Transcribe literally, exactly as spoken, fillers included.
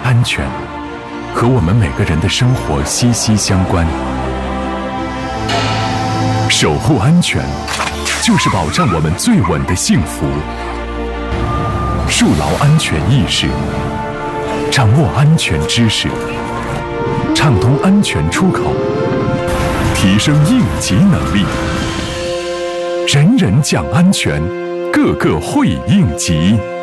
安全和我们每个人的生活息息相关。守护安全，就是保障我们最稳的幸福。树牢安全意识，掌握安全知识，畅通安全出口，提升应急能力，人人讲安全，个个会应急。